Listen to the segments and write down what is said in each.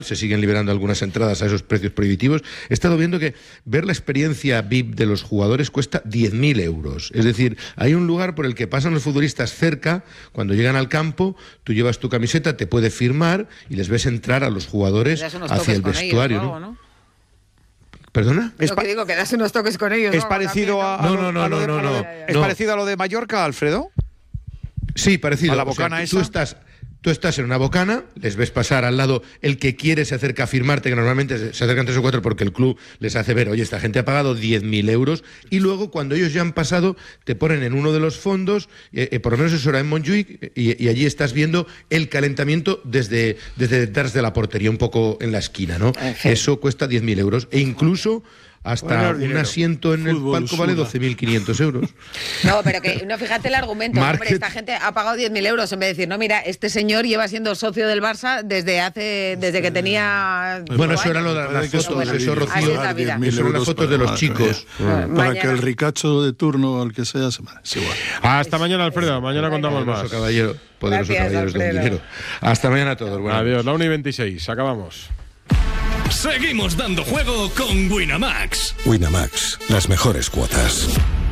Se siguen liberando algunas entradas a esos precios prohibitivos. He estado viendo que ver la experiencia VIP de los jugadores cuesta 10.000 euros. Es decir, hay un lugar por el que pasan los futbolistas cerca, cuando llegan al campo, tú llevas tu camiseta, te puedes firmar y les ves entrar a los jugadores hacia el vestuario. Ellos, ¿no? ¿Perdona? Es que digo que das unos toques con ellos. ¿Es parecido a ¿Es parecido a lo de Mallorca, Alfredo? Sí, parecido. ¿A la bocana esa? Tú estás en una bocana, les ves pasar al lado, el que quiere se acerca a firmarte, que normalmente se acercan 3 o 4 porque el club les hace ver, oye, esta gente ha pagado 10.000 euros, y luego cuando ellos ya han pasado, te ponen en uno de los fondos, por lo menos eso era en Montjuic, y allí estás viendo el calentamiento desde detrás de la portería, un poco en la esquina, ¿no? Eso cuesta 10.000 euros, e incluso hasta un asiento en el palco vale 12.500 euros. No, pero que no, fíjate el argumento. Hombre, esta gente ha pagado 10.000 euros en vez de decir, no, mira, este señor lleva siendo socio del Barça desde que tenía... Bueno, eso era lo de las fotos, eso, Rocío, eso eran las fotos de los chicos. Para que el ricacho de turno, al que sea, es igual. Hasta mañana, Alfredo, mañana contamos más. Poderoso caballeros del dinero. Hasta mañana a todos. Adiós, la 1:26, acabamos. Seguimos dando juego con Winamax. Winamax, las mejores cuotas.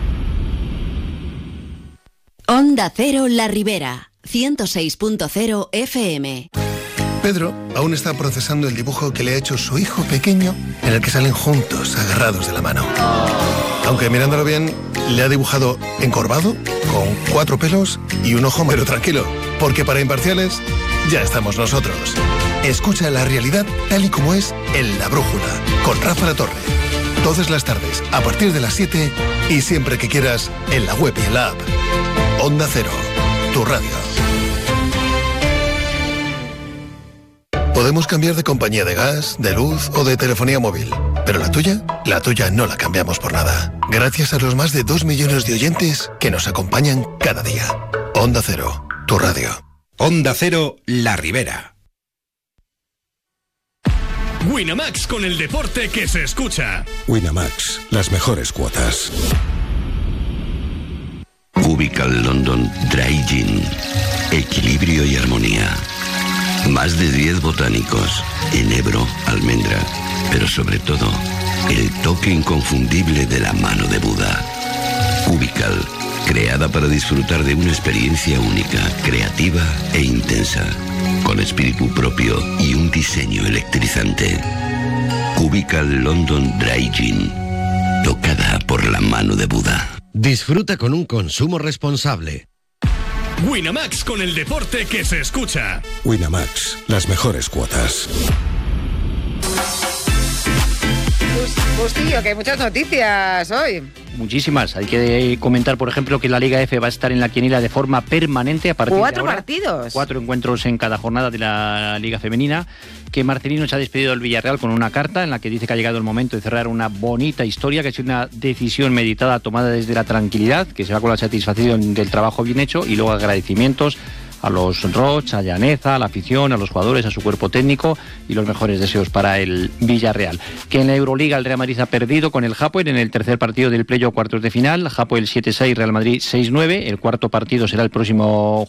Onda Cero La Ribera, 106.0 FM. Pedro aún está procesando el dibujo que le ha hecho su hijo pequeño, en el que salen juntos, agarrados de la mano. Aunque mirándolo bien, le ha dibujado encorvado, con 4 pelos y un ojo, pero tranquilo, porque para imparciales ya estamos nosotros. Escucha la realidad tal y como es en La Brújula, con Rafa La Torre. Todas las tardes, a partir de las 7 y siempre que quieras, en la web y en la app. Onda Cero, tu radio. Podemos cambiar de compañía de gas, de luz o de telefonía móvil, pero la tuya no la cambiamos por nada. Gracias a los más de 2 millones de oyentes que nos acompañan cada día. Onda Cero, tu radio. Onda Cero La Ribera. Winamax, con el deporte que se escucha. Winamax, las mejores cuotas. Cubical London Dry Gin. Equilibrio y armonía. Más de 10 botánicos. Enebro, almendra. Pero sobre todo, el toque inconfundible de la mano de Buda. Cubical, creada para disfrutar de una experiencia única, creativa e intensa, con espíritu propio y un diseño electrizante. Cubical London Dry Gin, tocada por la mano de Buda. Disfruta con un consumo responsable. Winamax, con el deporte que se escucha. Winamax, las mejores cuotas. Pues tío, que hay muchas noticias hoy. Muchísimas. Hay que comentar, por ejemplo, que la Liga F va a estar en la quiniela de forma permanente a partir de ahora. 4 partidos. 4 encuentros en cada jornada de la Liga Femenina. Que Marcelino se ha despedido del Villarreal con una carta en la que dice que ha llegado el momento de cerrar una bonita historia, que ha sido una decisión meditada, tomada desde la tranquilidad, que se va con la satisfacción del trabajo bien hecho, y luego agradecimientos a los Roch, a Llaneza, a la afición, a los jugadores, a su cuerpo técnico, y los mejores deseos para el Villarreal. Que en la Euroliga el Real Madrid ha perdido con el Hapoel en el tercer partido del playoff cuartos de final. Hapoel 7-6, Real Madrid 6-9. El cuarto partido será el próximo